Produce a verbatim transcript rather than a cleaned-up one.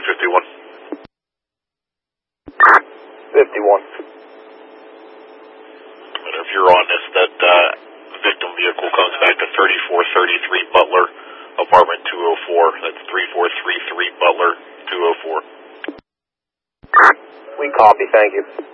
fifty-one. fifty-one. And if you're on this, that uh, victim vehicle comes back to thirty-four thirty-three Butler, apartment two oh four. That's thirty-four thirty-three Butler, two oh four. We copy, thank you.